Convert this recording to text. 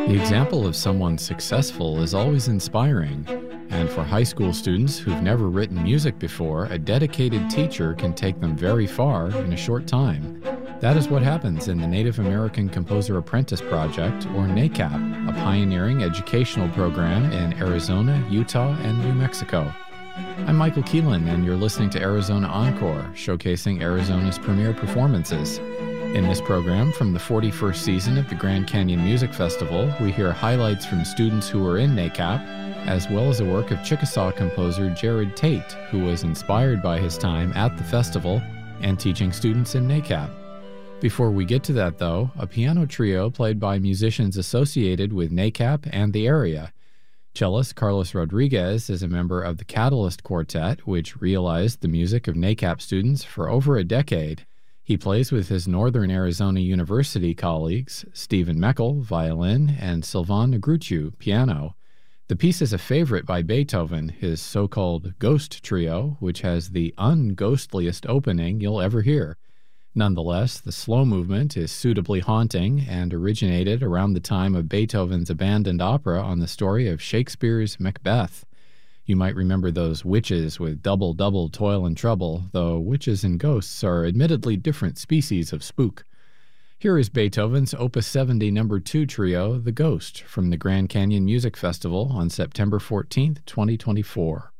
The example of someone successful is always inspiring, and for high school students who've never written music before, a dedicated teacher can take them very far in a short time. That is what happens in the Native American Composer Apprentice Project, or NACAP, a pioneering educational program in Arizona, Utah, and New Mexico. I'm Michael Keelan, and you're listening to Arizona Encore, showcasing Arizona's premier performances. In this program, from the 41st season of the Grand Canyon Music Festival, we hear highlights from students who were in NACAP, as well as a work of Chickasaw composer Jared Tate, who was inspired by his time at the festival and teaching students in NACAP. Before we get to that, though, a piano trio played by musicians associated with NACAP and the area. Cellist Carlos Rodriguez is a member of the Catalyst Quartet, which realized the music of NACAP students for over a decade. He plays with his Northern Arizona University colleagues, Stephen Meckel, violin, and Sylvain Negruciu, piano. The piece is a favorite by Beethoven, his so-called Ghost Trio, which has the unghostliest opening you'll ever hear. Nonetheless, the slow movement is suitably haunting and originated around the time of Beethoven's abandoned opera on the story of Shakespeare's Macbeth. You might remember those witches with double toil and trouble, though witches and ghosts are admittedly different species of spook. Here is Beethoven's Opus 70 No. 2 trio, The Ghost, from the Grand Canyon Music Festival on September 14, 2024.